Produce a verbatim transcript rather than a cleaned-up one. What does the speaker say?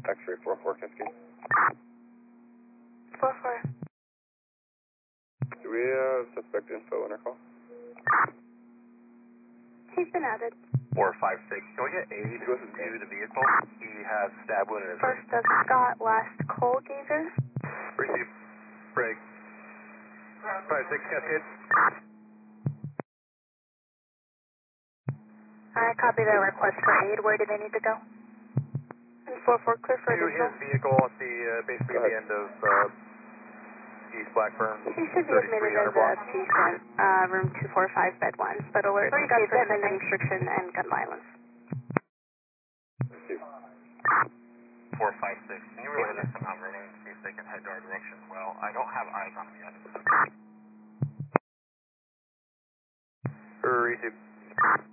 X-ray four four Cascade. four four. Do we have suspect info in our call? He's been added. four five six. Can we get aid to the vehicle? He has stab wound in his First of Scott, last Cole Gazer. Receive. Break. five six Cascade. I copy that request for aid. Where do they need to go? And four four clear for To additional. his vehicle at the, uh, basically the end of uh, East Blackburn. He should be admitted as a patient, uh, room two four five, bed one, but alert gun suspending restriction and gun violence. four five six. Can you relay this to Mount Vernon and see if they can head to our direction as well? I don't have eyes on him yet. Receive.